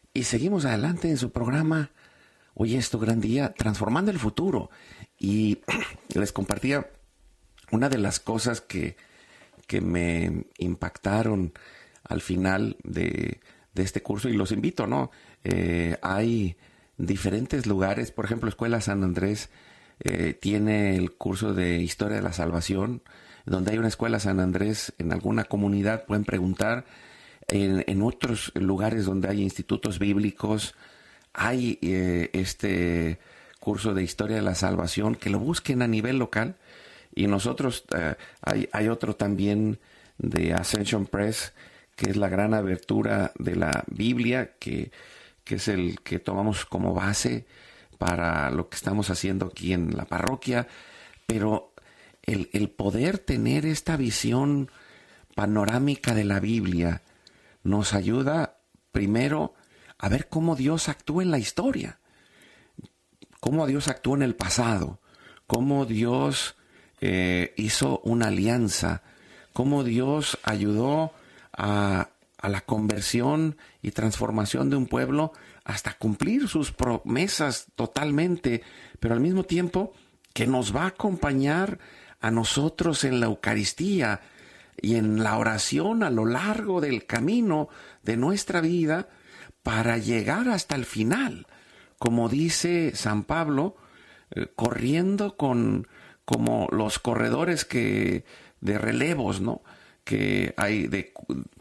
Y seguimos adelante en su programa. Hoy es tu gran día, transformando el futuro. Y les compartía una de las cosas que me impactaron al final de este curso, y los invito, ¿no? Hay diferentes lugares, por ejemplo, Escuela San Andrés tiene el curso de Historia de la Salvación, donde hay una Escuela San Andrés en alguna comunidad, pueden preguntar. En otros lugares donde hay institutos bíblicos, hay este curso de Historia de la Salvación, que lo busquen a nivel local. Y nosotros, hay otro también de Ascension Press, que es la gran abertura de la Biblia, que es el que tomamos como base para lo que estamos haciendo aquí en la parroquia. Pero el poder tener esta visión panorámica de la Biblia nos ayuda primero a ver cómo Dios actúa en la historia, cómo Dios actuó en el pasado, cómo Dios hizo una alianza, cómo Dios ayudó a la conversión y transformación de un pueblo hasta cumplir sus promesas totalmente, pero al mismo tiempo que nos va a acompañar a nosotros en la Eucaristía y en la oración a lo largo del camino de nuestra vida para llegar hasta el final, como dice San Pablo, corriendo como los corredores de relevos, ¿no? Que hay de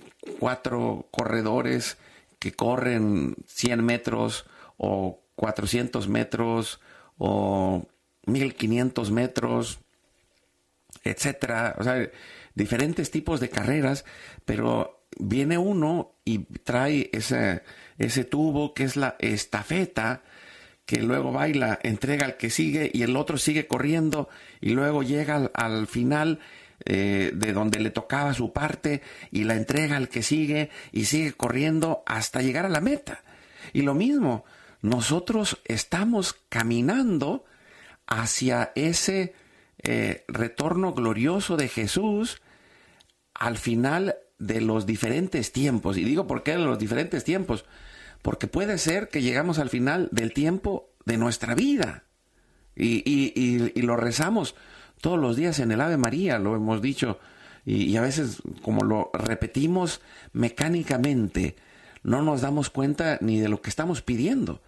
4 corredores que corren 100 metros o 400 metros o 1500 metros, etcétera. O sea, diferentes tipos de carreras, pero viene uno y trae ese tubo que es la estafeta, que luego va y la entrega al que sigue, y el otro sigue corriendo y luego llega al final de donde le tocaba su parte y la entrega al que sigue y sigue corriendo hasta llegar a la meta. Y lo mismo, nosotros estamos caminando hacia ese retorno glorioso de Jesús al final de los diferentes tiempos. Y digo, ¿por qué de los diferentes tiempos? Porque puede ser que llegamos al final del tiempo de nuestra vida. Y lo rezamos todos los días en el Ave María, lo hemos dicho. Y a veces, como lo repetimos mecánicamente, no nos damos cuenta ni de lo que estamos pidiendo.